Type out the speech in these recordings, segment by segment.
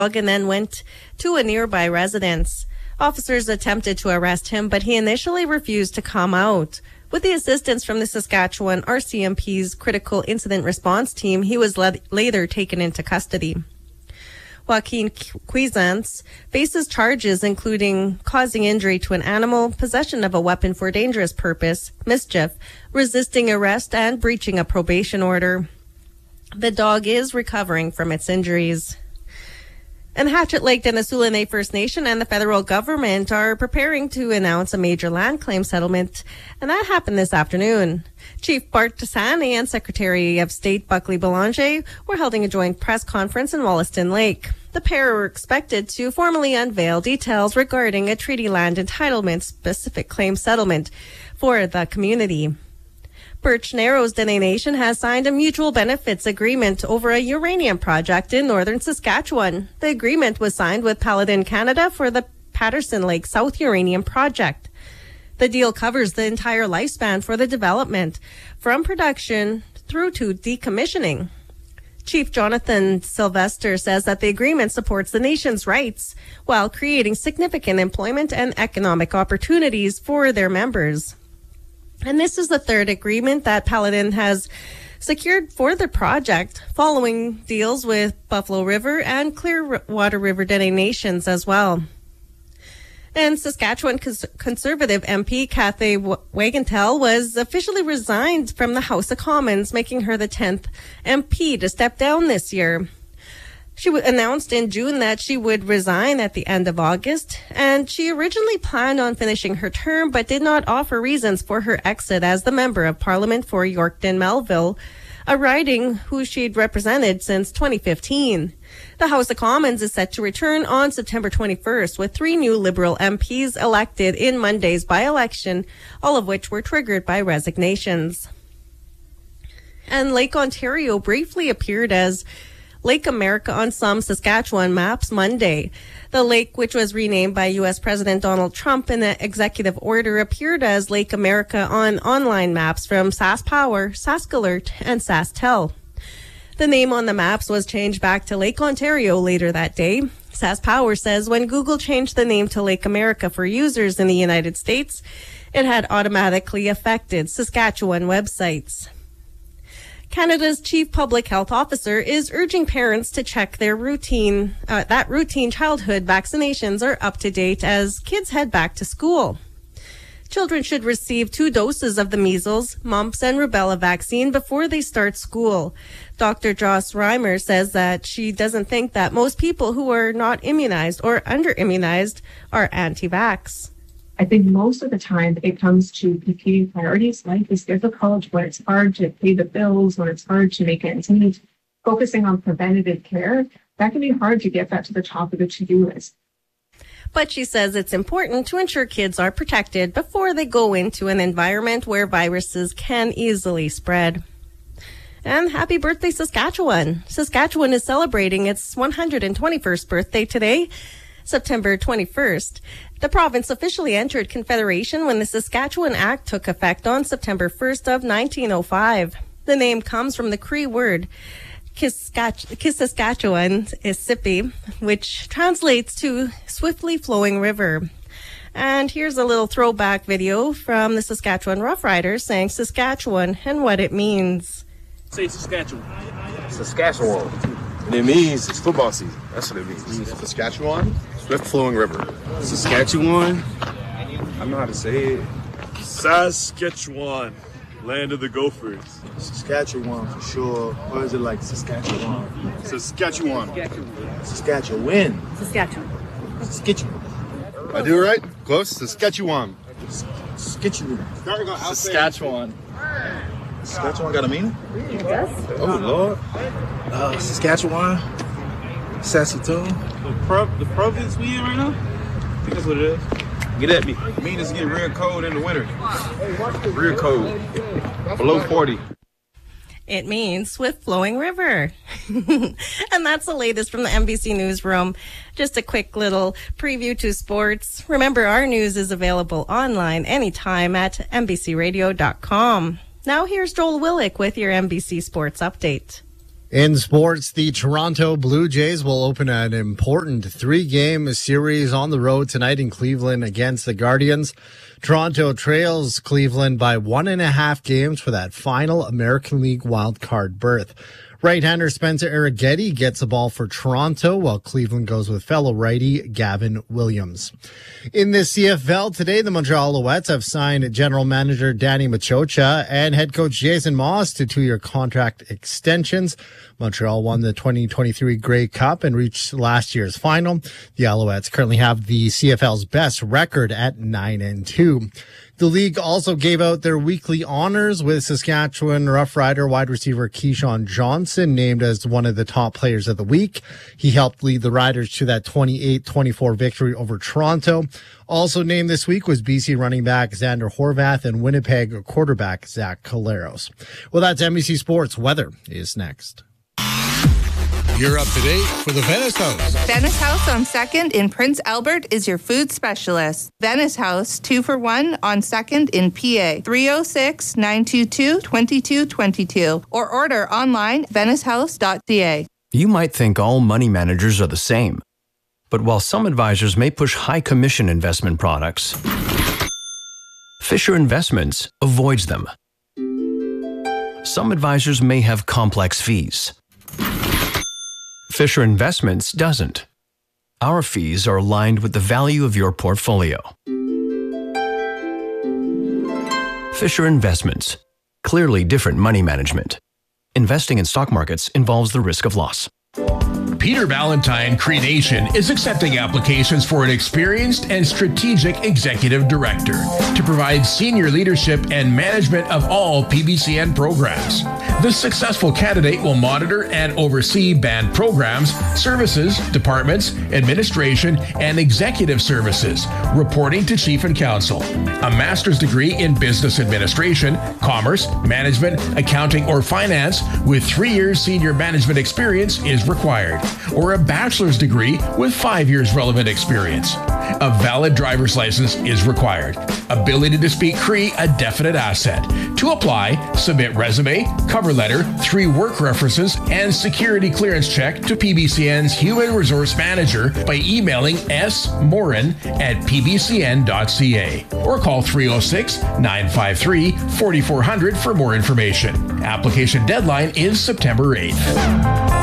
and then went to a nearby residence. Officers attempted to arrest him, but he initially refused to come out. With the assistance from the Saskatchewan RCMP's Critical Incident Response Team, he was later taken into custody. Joaquin Cuisance faces charges including causing injury to an animal, possession of a weapon for dangerous purpose, mischief, resisting arrest, and breaching a probation order. The dog is recovering from its injuries. And Hatchet Lake Denisoulin First Nation and the federal government are preparing to announce a major land claim settlement, and that happened this afternoon. Chief Bart Tassani and Secretary of State Buckley Belanger were holding a joint press conference in Wollaston Lake. The pair were expected to formally unveil details regarding a treaty land entitlement specific claim settlement for the community. Birch Narrows Dene Nation has signed a mutual benefits agreement over a uranium project in northern Saskatchewan. The agreement was signed with Paladin Canada for the Patterson Lake South Uranium Project. The deal covers the entire lifespan for the development, from production through to decommissioning. Chief Jonathan Sylvester says that the agreement supports the nation's rights while creating significant employment and economic opportunities for their members. And this is the third agreement that Paladin has secured for the project, following deals with Buffalo River and Clearwater River Dene Nations as well. And Saskatchewan Conservative MP Cathay Wagentel was officially resigned from the House of Commons, making her the 10th MP to step down this year. She announced in June that she would resign at the end of August, and she originally planned on finishing her term but did not offer reasons for her exit as the Member of Parliament for Yorkton-Melville, a riding who she'd represented since 2015. The House of Commons is set to return on September 21st, with 3 new Liberal MPs elected in Monday's by-election, all of which were triggered by resignations. And Lake Ontario briefly appeared as Lake America on some Saskatchewan maps Monday. The lake, which was renamed by U.S. President Donald Trump in an executive order, appeared as Lake America on online maps from SaskPower, SaskAlert, and SaskTel. The name on the maps was changed back to Lake Ontario later that day. SaskPower says when Google changed the name to Lake America for users in the United States, it had automatically affected Saskatchewan websites. Canada's Chief Public Health Officer is urging parents to check their routine childhood vaccinations are up to date as kids head back to school. Children should receive 2 doses of the measles, mumps, and rubella vaccine before they start school. Dr. Joss Reimer says that she doesn't think that most people who are not immunized or under-immunized are anti-vax. I think most of the time it comes to competing priorities. Life is difficult when it's hard to pay the bills, when it's hard to make ends meet. Focusing on preventative care, that can be hard to get that to the top of the to-do list. But she says it's important to ensure kids are protected before they go into an environment where viruses can easily spread. And happy birthday, Saskatchewan. Saskatchewan is celebrating its 121st birthday today, September 21st. The province officially entered Confederation when the Saskatchewan Act took effect on September 1st of 1905. The name comes from the Cree word Kisaskatchewan Isipi, which translates to swiftly flowing river. And here's a little throwback video from the Saskatchewan Roughriders saying Saskatchewan and what it means. Say Saskatchewan. Saskatchewan. And it means it's football season. That's what it means. Saskatchewan, swift flowing river. Saskatchewan, I know how to say it. Saskatchewan, land of the Gophers. Saskatchewan for sure. Or is it like Saskatchewan? Saskatchewan. Saskatchewan. Saskatchewan. Saskatchewan. I do it right? Close? Saskatchewan. Saskatchewan. Saskatchewan. Saskatchewan got a meaning? Yes. Oh, Lord. Saskatchewan. Saskatoon. The province we in right now? I think that's what it is. Get at me. It means it's getting real cold in the winter. Real cold. Below 40. It means swift flowing river. And that's the latest from the NBC Newsroom. Just a quick little preview to sports. Remember, our news is available online anytime at NBCRadio.com. Now here's Joel Willick with your NBC Sports Update. In sports, the Toronto Blue Jays will open an important 3-game series on the road tonight in Cleveland against the Guardians. Toronto trails Cleveland by 1.5 games for that final American League wildcard berth. Right-hander Spencer Arrighetti gets the ball for Toronto, while Cleveland goes with fellow righty Gavin Williams. In the CFL today, the Montreal Alouettes have signed general manager Danny Machocha and head coach Jason Moss to 2-year contract extensions. Montreal won the 2023 Grey Cup and reached last year's final. The Alouettes currently have the CFL's best record at 9-2. The league also gave out their weekly honors, with Saskatchewan Rough Rider wide receiver Keyshawn Johnson named as one of the top players of the week. He helped lead the Riders to that 28-24 victory over Toronto. Also named this week was BC running back Xander Horvath and Winnipeg quarterback Zach Collaros. Well, that's NBC Sports. Weather is next. You're up to date for the Venice House. Venice House on 2nd in Prince Albert is your food specialist. Venice House, 2 for $1 on 2nd in PA. 306-922-2222. Or order online, venicehouse.ca. You might think all money managers are the same. But while some advisors may push high commission investment products, Fisher Investments avoids them. Some advisors may have complex fees. Fisher Investments doesn't. Our fees are aligned with the value of your portfolio. Fisher Investments. Clearly different money management. Investing in stock markets involves the risk of loss. Peter Valentine Creation is accepting applications for an experienced and strategic executive director to provide senior leadership and management of all PBCN programs. The successful candidate will monitor and oversee band programs, services, departments, administration, and executive services, reporting to Chief and Counsel. A master's degree in business administration, commerce, management, accounting, or finance with 3 years senior management experience is required, or a bachelor's degree with 5 years relevant experience. A valid driver's license is required. Ability to speak Cree, a definite asset. To apply, submit resume, cover letter, 3 work references, and security clearance check to PBCN's Human Resource Manager by emailing smorin@pbcn.ca or call 306-953-4400 for more information. Application deadline is September 8th.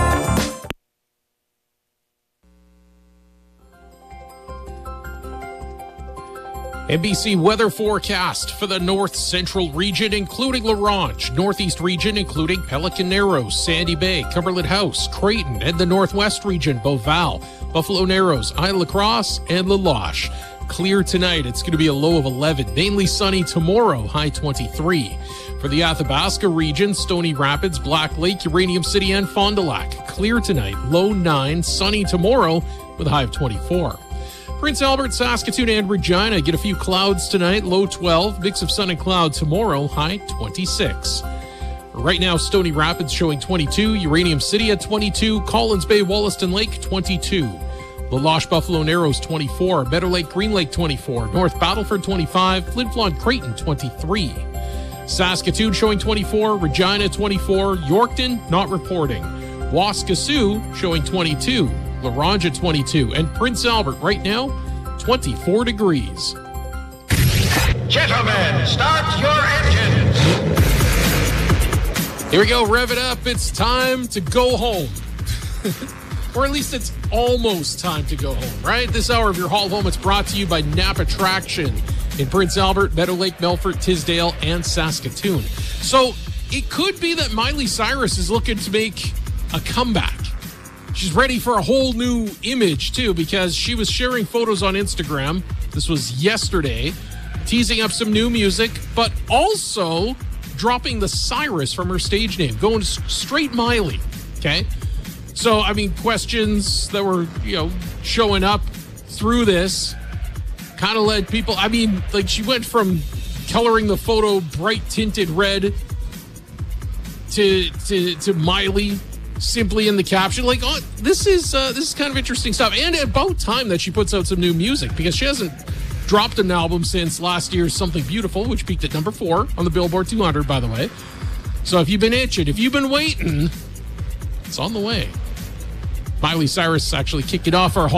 NBC weather forecast for the north central region, including La Ronge, northeast region, including Pelican Narrows, Sandy Bay, Cumberland House, Creighton, and the northwest region, Beauval, Buffalo Narrows, Isle La Crosse, and La Loche. Clear tonight. It's going to be a low of 11. Mainly sunny tomorrow, high 23. For the Athabasca region, Stony Rapids, Black Lake, Uranium City, and Fond du Lac. Clear tonight, low 9. Sunny tomorrow with a high of 24. Prince Albert, Saskatoon, and Regina get a few clouds tonight, low 12. Mix of sun and cloud tomorrow, high 26. Right now, Stony Rapids showing 22. Uranium City at 22. Collins Bay, Wollaston Lake, 22. La Loche, Buffalo Narrows, 24. Better Lake, Green Lake, 24. North Battleford, 25. Flin Flon, Creighton, 23. Saskatoon showing 24. Regina, 24. Yorkton, not reporting. Waskesiu showing 22. La Ronge at 22. And Prince Albert right now, 24 degrees. Gentlemen, start your engines. Here we go. Rev it up. It's time to go home. Or at least it's almost time to go home, right? This hour of your haul home, it's brought to you by Napa Traction in Prince Albert, Meadow Lake, Melfort, Tisdale, and Saskatoon. So it could be that Miley Cyrus is looking to make a comeback. She's ready for a whole new image, too, because she was sharing photos on Instagram. This was yesterday, teasing up some new music, but also dropping the Cyrus from her stage name, going straight Miley, okay? So, I mean, questions that were, showing up through this kind of led people, she went from coloring the photo bright tinted red to Miley simply in the caption. This is kind of interesting stuff. And about time that she puts out some new music, because she hasn't dropped an album since last year's Something Beautiful, which peaked at number 4 on the Billboard 200, by the way. So if you've been itching, if you've been waiting, It's on the way. Miley Cyrus actually kicking off our